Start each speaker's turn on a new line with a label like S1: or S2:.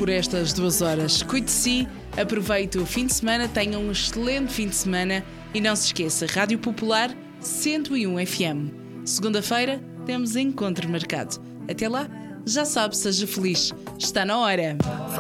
S1: por estas 2 horas. Cuide de si, aproveite o fim de semana, tenha um excelente fim de semana e não se esqueça, Rádio Popular 101 FM. Segunda-feira temos encontro marcado. Até lá, já sabe, seja feliz. Está na hora.